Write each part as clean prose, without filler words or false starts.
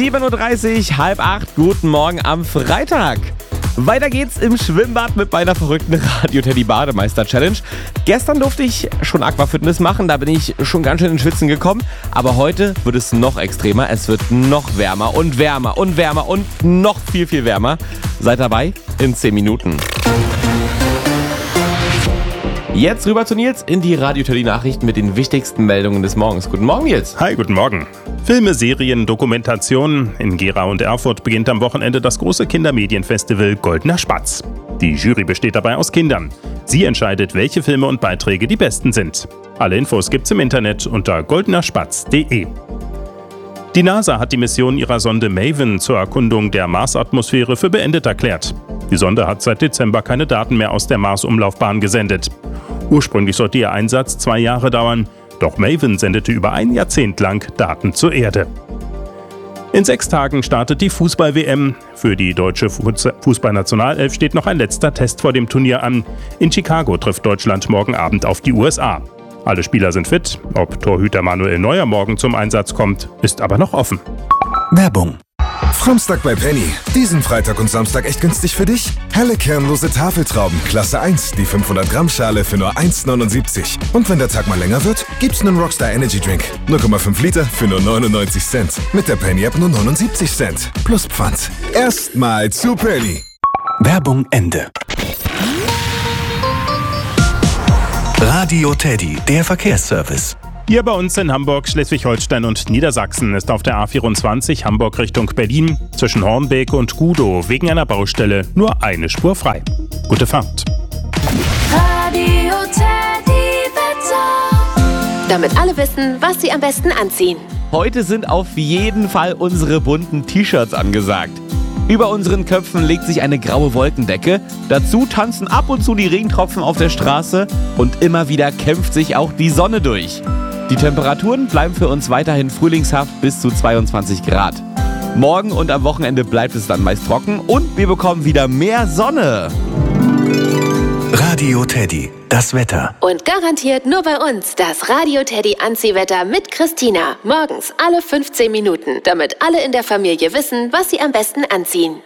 7.30 Uhr, 7:30, guten Morgen am Freitag. Weiter geht's im Schwimmbad mit meiner verrückten Radio-Teddy-Bademeister-Challenge. Gestern durfte ich schon Aquafitness machen, da bin ich schon ganz schön ins Schwitzen gekommen. Aber heute wird es noch extremer, es wird noch wärmer und wärmer und wärmer und noch viel, viel wärmer. Seid dabei in 10 Minuten. Jetzt rüber zu Nils in die Radio-Teddy-Nachrichten mit den wichtigsten Meldungen des Morgens. Guten Morgen, Nils. Hi, guten Morgen. Filme, Serien, Dokumentationen. In Gera und Erfurt beginnt am Wochenende das große Kindermedienfestival Goldener Spatz. Die Jury besteht dabei aus Kindern. Sie entscheidet, welche Filme und Beiträge die besten sind. Alle Infos gibt's im Internet unter goldenerspatz.de. Die NASA hat die Mission ihrer Sonde Maven zur Erkundung der Marsatmosphäre für beendet erklärt. Die Sonde hat seit Dezember keine Daten mehr aus der Mars-Umlaufbahn gesendet. Ursprünglich sollte ihr Einsatz 2 Jahre dauern, doch Maven sendete über ein Jahrzehnt lang Daten zur Erde. In 6 Tagen startet die Fußball-WM. Für die deutsche Fußballnationalelf steht noch ein letzter Test vor dem Turnier an. In Chicago trifft Deutschland morgen Abend auf die USA. Alle Spieler sind fit. Ob Torhüter Manuel Neuer morgen zum Einsatz kommt, ist aber noch offen. Werbung. Fromstag bei Penny. Diesen Freitag und Samstag echt günstig für dich? Helle kernlose Tafeltrauben, Klasse 1, die 500 Gramm Schale für nur 1,79. Und wenn der Tag mal länger wird, gibt's einen Rockstar Energy Drink. 0,5 Liter für nur 99 Cent. Mit der Penny App nur 79 Cent. Plus Pfand. Erstmal zu Penny. Werbung Ende. Radio Teddy, der Verkehrsservice. Hier bei uns in Hamburg, Schleswig-Holstein und Niedersachsen ist auf der A24 Hamburg Richtung Berlin zwischen Hornbeek und Gudow wegen einer Baustelle nur eine Spur frei. Gute Fahrt. Radio Teddy Wetter. Damit alle wissen, was sie am besten anziehen. Heute sind auf jeden Fall unsere bunten T-Shirts angesagt. Über unseren Köpfen legt sich eine graue Wolkendecke. Dazu tanzen ab und zu die Regentropfen auf der Straße und immer wieder kämpft sich auch die Sonne durch. Die Temperaturen bleiben für uns weiterhin frühlingshaft bis zu 22 Grad. Morgen und am Wochenende bleibt es dann meist trocken und wir bekommen wieder mehr Sonne. Radio Teddy, das Wetter. Und garantiert nur bei uns das Radio Teddy Anziehwetter mit Christina. Morgens alle 15 Minuten, damit alle in der Familie wissen, was sie am besten anziehen.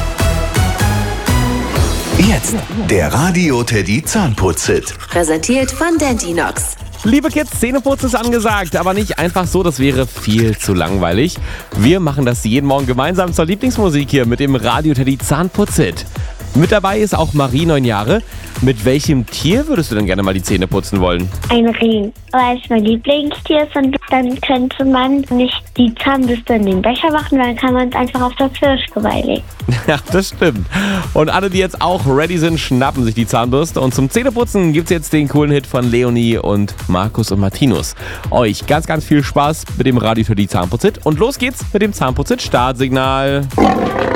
Jetzt der Radio Teddy Zahnputz-Hit. Präsentiert von Dentinox. Liebe Kids, Zähneputzen ist angesagt, aber nicht einfach so, das wäre viel zu langweilig. Wir machen das jeden Morgen gemeinsam zur Lieblingsmusik hier mit dem Radio Teddy Zahnputz-Hit. Mit dabei ist auch Marie, 9 Jahre. Mit welchem Tier würdest du denn gerne mal die Zähne putzen wollen? Ein Reh, weil es mein Lieblingstier ist und dann könnte man nicht die Zahnbürste in den Becher machen, weil dann kann man es einfach auf das Hirschgeweih legen. Ja, das stimmt. Und alle, die jetzt auch ready sind, schnappen sich die Zahnbürste. Und zum Zähneputzen gibt's jetzt den coolen Hit von Leonie und Markus und Martinus. Euch ganz, ganz viel Spaß mit dem Radio Teddy Zahnputz-Hit. Und los geht's mit dem Zahnputz-Hit Startsignal.